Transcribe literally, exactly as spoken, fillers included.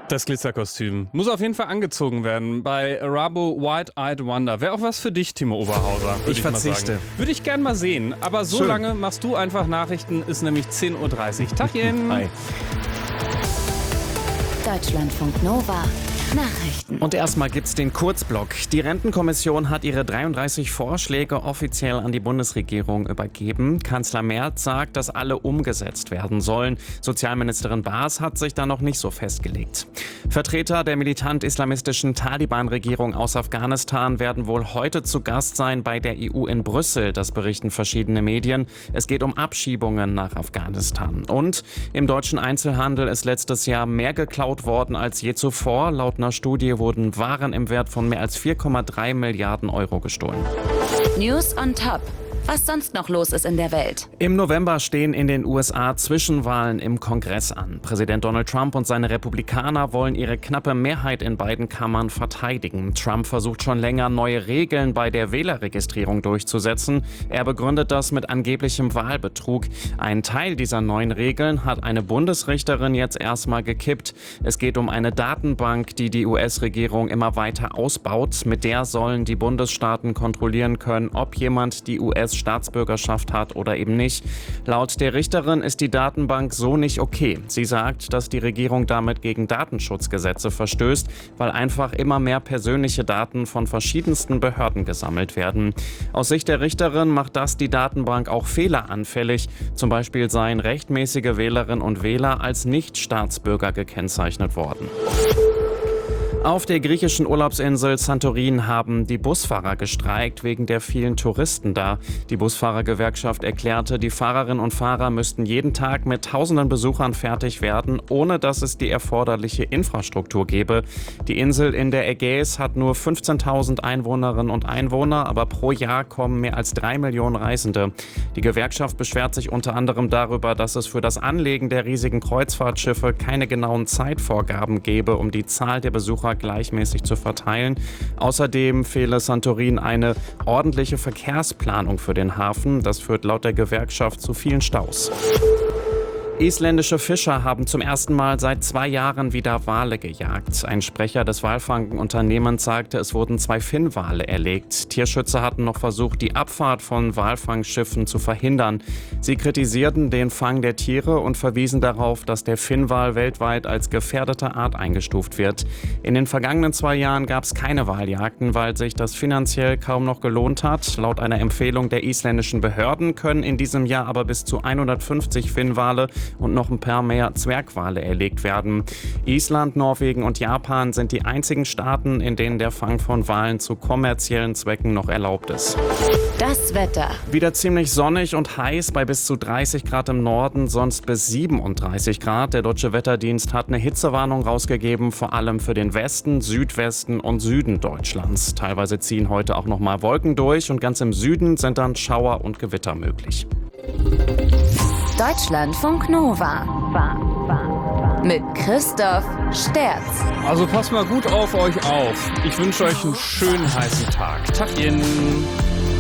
Das Glitzerkostüm muss auf jeden Fall angezogen werden bei Rabo Wide-Eyed Wonder. Wäre auch was für dich, Timo Oberhauser. Ich, ich verzichte. Würde ich gern mal sehen. Aber so Schön. lange machst du einfach Nachrichten. Ist nämlich zehn Uhr dreißig. Tachchen. Hi. Deutschlandfunk Nova. Nachrichten. Und erstmal gibt's den Kurzblock. Die Rentenkommission hat ihre dreiunddreißig Vorschläge offiziell an die Bundesregierung übergeben. Kanzler Merz sagt, dass alle umgesetzt werden sollen. Sozialministerin Baas hat sich da noch nicht so festgelegt. Vertreter der militant-islamistischen Taliban-Regierung aus Afghanistan werden wohl heute zu Gast sein bei der E U in Brüssel. Das berichten verschiedene Medien. Es geht um Abschiebungen nach Afghanistan. Und im deutschen Einzelhandel ist letztes Jahr mehr geklaut worden als je zuvor. Laut einer Studie wurden Waren im Wert von mehr als vier Komma drei Milliarden Euro gestohlen. News on Top. Was sonst noch los ist in der Welt. Im November stehen in den U S A Zwischenwahlen im Kongress an. Präsident Donald Trump und seine Republikaner wollen ihre knappe Mehrheit in beiden Kammern verteidigen. Trump versucht schon länger, neue Regeln bei der Wählerregistrierung durchzusetzen. Er begründet das mit angeblichem Wahlbetrug. Ein Teil dieser neuen Regeln hat eine Bundesrichterin jetzt erstmal gekippt. Es geht um eine Datenbank, die die U S-Regierung immer weiter ausbaut. Mit der sollen die Bundesstaaten kontrollieren können, ob jemand die U S Staatsbürgerschaft hat oder eben nicht. Laut der Richterin ist die Datenbank so nicht okay. Sie sagt, dass die Regierung damit gegen Datenschutzgesetze verstößt, weil einfach immer mehr persönliche Daten von verschiedensten Behörden gesammelt werden. Aus Sicht der Richterin macht das die Datenbank auch fehleranfällig. Zum Beispiel seien rechtmäßige Wählerinnen und Wähler als Nicht-Staatsbürger gekennzeichnet worden. Auf der griechischen Urlaubsinsel Santorin haben die Busfahrer gestreikt wegen der vielen Touristen da. Die Busfahrergewerkschaft erklärte, die Fahrerinnen und Fahrer müssten jeden Tag mit tausenden Besuchern fertig werden, ohne dass es die erforderliche Infrastruktur gäbe. Die Insel in der Ägäis hat nur fünfzehntausend Einwohnerinnen und Einwohner, aber pro Jahr kommen mehr als drei Millionen Reisende. Die Gewerkschaft beschwert sich unter anderem darüber, dass es für das Anlegen der riesigen Kreuzfahrtschiffe keine genauen Zeitvorgaben gäbe, um die Zahl der Besucher gleichmäßig zu verteilen. Außerdem fehle Santorin eine ordentliche Verkehrsplanung für den Hafen. Das führt laut der Gewerkschaft zu vielen Staus. Isländische Fischer haben zum ersten Mal seit zwei Jahren wieder Wale gejagt. Ein Sprecher des Walfangunternehmens sagte, es wurden zwei Finnwale erlegt. Tierschützer hatten noch versucht, die Abfahrt von Walfangschiffen zu verhindern. Sie kritisierten den Fang der Tiere und verwiesen darauf, dass der Finnwal weltweit als gefährdete Art eingestuft wird. In den vergangenen zwei Jahren gab es keine Waljagden, weil sich das finanziell kaum noch gelohnt hat. Laut einer Empfehlung der isländischen Behörden können in diesem Jahr aber bis zu hundertfünfzig Finnwale und noch ein paar mehr Zwergwale erlegt werden. Island, Norwegen und Japan sind die einzigen Staaten, in denen der Fang von Walen zu kommerziellen Zwecken noch erlaubt ist. Das Wetter. Wieder ziemlich sonnig und heiß bei bis zu dreißig Grad im Norden, sonst bis siebenunddreißig Grad. Der Deutsche Wetterdienst hat eine Hitzewarnung rausgegeben, vor allem für den Westen, Südwesten und Süden Deutschlands. Teilweise ziehen heute auch noch mal Wolken durch und ganz im Süden sind dann Schauer und Gewitter möglich. Deutschlandfunk Nova. Mit Christoph Sterz. Also passt mal gut auf euch auf. Ich wünsche euch einen schönen heißen Tag. Tachchen.